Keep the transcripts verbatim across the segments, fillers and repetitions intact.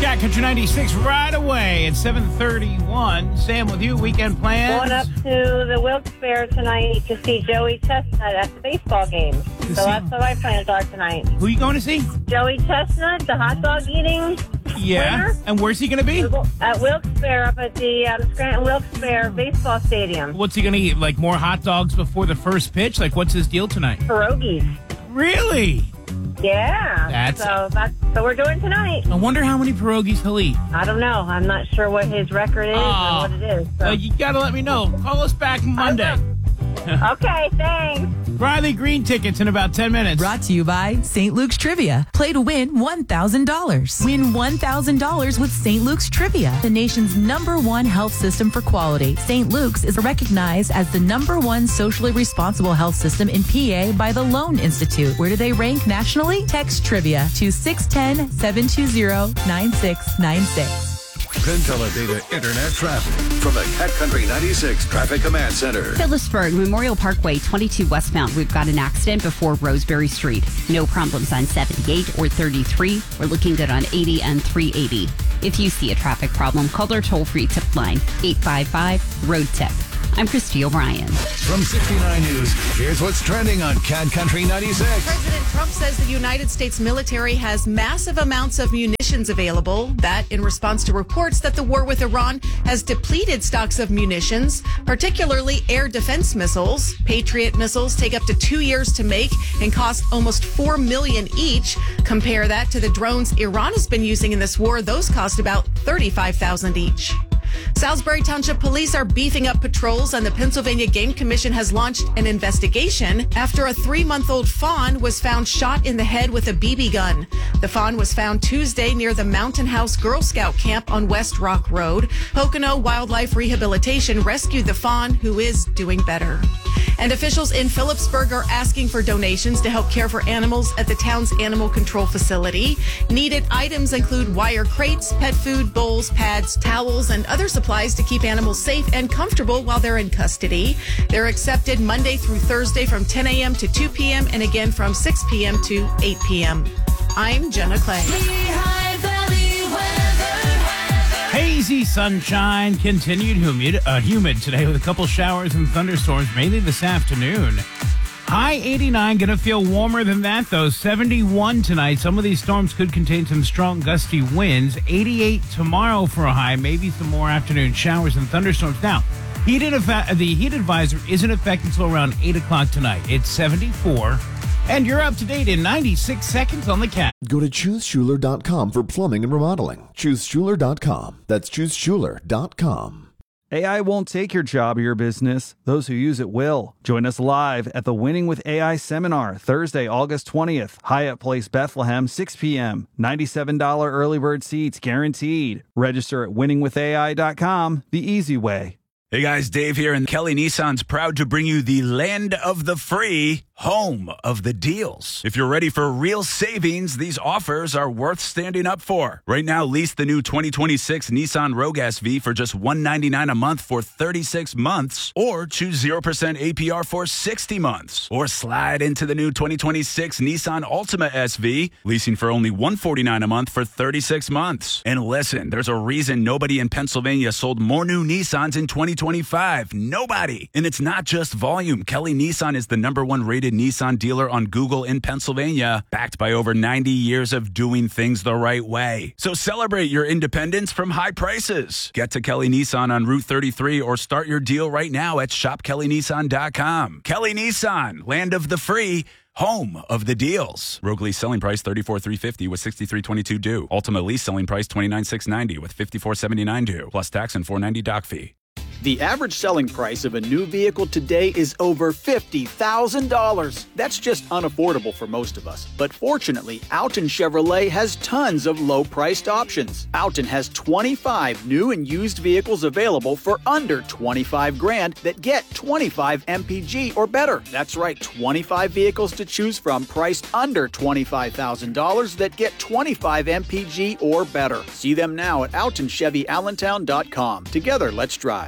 Cat Country ninety-six right away at seven thirty-one. Sam with you, weekend plans? Going up to the Wilkes Fair tonight to see Joey Chestnut at the baseball game. To So see- that's what my plans are tonight. Who are you going to see? Joey Chestnut, the hot dog eating Yeah. winner. And where's he going to be? At Wilkes Fair up at the um, Scranton Wilkes Fair baseball stadium. What's he going to eat? Like more hot dogs before the first pitch? Like what's his deal tonight? Pierogies. Really? Yeah. That's- so that's what we're doing tonight. I wonder how many pierogies he'll eat. I don't know. I'm not sure what his record is Oh. and what it is. So. Uh, you got to let me know. Call us back Monday. Okay, thanks. Riley Green tickets in about ten minutes. Brought to you by Saint Luke's Trivia. Play to win one thousand dollars. Win one thousand dollars with Saint Luke's Trivia, the nation's number one health system for quality. Saint Luke's is recognized as the number one socially responsible health system in P A by the Loan Institute. Where do they rank nationally? Text Trivia to six one zero, seven two zero, nine six nine six. Penteledata Internet Traffic from the Cat Country ninety-six Traffic Command Center. Phillipsburg, Memorial Parkway, twenty-two westbound. We've got an accident before Roseberry Street. No problems on seventy-eight or thirty-three. We're looking good on eighty and three eighty. If you see a traffic problem, call our toll-free tip line, eight five five, road tip. I'm Christy O'Brien. From sixty-nine News, here's what's trending on Cat Country ninety-six. President Trump says the United States military has massive amounts of munitions available. That in response to reports that the war with Iran has depleted stocks of munitions, particularly air defense missiles. Patriot missiles take up to two years to make and cost almost four million dollars each. Compare that to the drones Iran has been using in this war. Those cost about thirty-five thousand dollars each. Salisbury Township Police are beefing up patrols, and the Pennsylvania Game Commission has launched an investigation after a three-month-old fawn was found shot in the head with a B B gun. The fawn was found Tuesday near the Mountain House Girl Scout camp on West Rock Road. Pocono Wildlife Rehabilitation rescued the fawn, who is doing better. And officials in Phillipsburg are asking for donations to help care for animals at the town's animal control facility. Needed items include wire crates, pet food, bowls, pads, towels, and other supplies to keep animals safe and comfortable while they're in custody. They're accepted Monday through Thursday from ten a.m. to two p.m. and again from six p.m. to eight p.m. I'm Jenna Clay. Hazy sunshine, continued humid, uh, humid today with a couple showers and thunderstorms, mainly this afternoon. High eighty-nine, going to feel warmer than that, though. seventy-one tonight. Some of these storms could contain some strong gusty winds. eighty-eight tomorrow for a high, maybe some more afternoon showers and thunderstorms. Now, heat advi- the heat advisor is in effect until around eight o'clock tonight. It's seventy-four. And you're up to date in ninety-six seconds on the Cat. Go to choose schuler dot com for plumbing and remodeling. choose schuler dot com. That's choose schuler dot com. A I won't take your job or your business. Those who use it will. Join us live at the Winning with A I seminar, Thursday, August twentieth, Hyatt Place, Bethlehem, six p.m. ninety-seven dollars early bird seats guaranteed. Register at winning with A I dot com, the easy way. Hey guys, Dave here, and Kelly Nissan's proud to bring you the land of the free, home of the deals. If you're ready for real savings, these offers are worth standing up for. Right now, lease the new twenty twenty-six Nissan Rogue S V for just one hundred ninety-nine dollars a month for thirty-six months, or choose zero percent A P R for sixty months. Or slide into the new twenty twenty-six Nissan Altima S V, leasing for only one hundred forty-nine dollars a month for thirty-six months. And listen, there's a reason nobody in Pennsylvania sold more new Nissans in twenty twenty-five. Nobody. And it's not just volume. Kelly Nissan is the number one rated Nissan dealer on Google in Pennsylvania, backed by over ninety years of doing things the right way. So celebrate your independence from high prices. Get to Kelly Nissan on Route thirty-three or start your deal right now at shop kelly nissan dot com. Kelly Nissan, land of the free, home of the deals. Rogue lease selling price thirty-four thousand three hundred fifty dollars with sixty-three thousand two hundred twenty-two due. Ultimate lease selling price twenty-nine thousand six hundred ninety dollars with fifty-four thousand seventy-nine hundred due, plus tax and four hundred ninety dollars dock fee. The average selling price of a new vehicle today is over fifty thousand dollars. That's just unaffordable for most of us. But fortunately, Alton Chevrolet has tons of low-priced options. Alton has twenty-five new and used vehicles available for under twenty-five grand that get twenty-five M P G or better. That's right, twenty-five vehicles to choose from priced under twenty-five thousand dollars that get twenty-five M P G or better. See them now at alton chevy allentown dot com. Together, let's drive.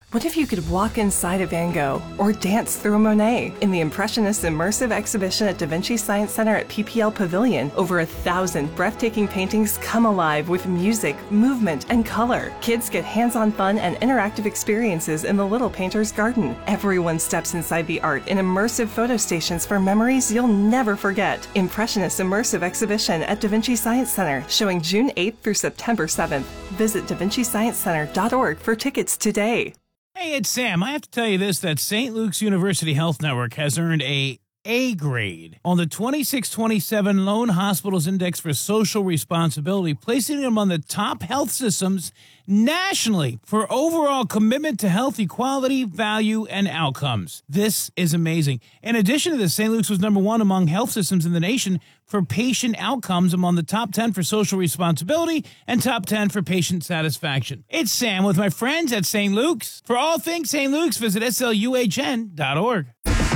What if you could walk inside a Van Gogh or dance through a Monet? In the Impressionist Immersive Exhibition at Da Vinci Science Center at P P L Pavilion, over a thousand breathtaking paintings come alive with music, movement, and color. Kids get hands-on fun and interactive experiences in the Little Painter's Garden. Everyone steps inside the art in immersive photo stations for memories you'll never forget. Impressionist Immersive Exhibition at Da Vinci Science Center, showing June eighth through September seventh. Visit da vinci science center dot org for tickets today. Hey, it's Sam. I have to tell you this, that Saint Luke's University Health Network has earned a A grade on the twenty-six twenty-seven Lone Hospitals Index for Social Responsibility, placing them on the top health systems nationally for overall commitment to health equality, value, and outcomes. This is amazing. In addition to this, Saint Luke's was number one among health systems in the nation for patient outcomes, among the top ten for social responsibility and top ten for patient satisfaction. It's Sam with my friends at Saint Luke's. For all things Saint Luke's, visit S L U H N dot org.